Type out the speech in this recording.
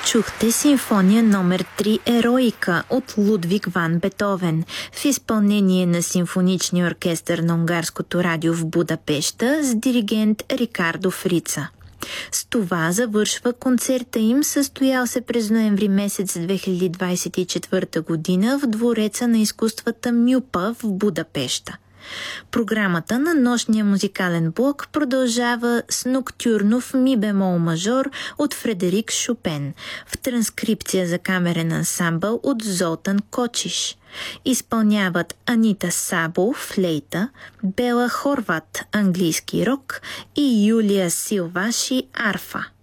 Чухте симфония номер 3 Ероика от Лудвиг ван Бетовен в изпълнение на симфоничния оркестър на Унгарското радио в Будапеща с диригент Рикардо Фрица. С това завършва концерта им, състоял се през ноември месец 2024 година в Двореца на изкуствата Мюпа в Будапеща. Програмата на нощния музикален блок продължава с ноктюрно в ми бемол мажор от Фредерик Шопен в транскрипция за камерен ансамбъл от Золтан Кочиш. Изпълняват Анита Сабо флейта, Бела Хорват английски рок и Юлия Силваши арфа.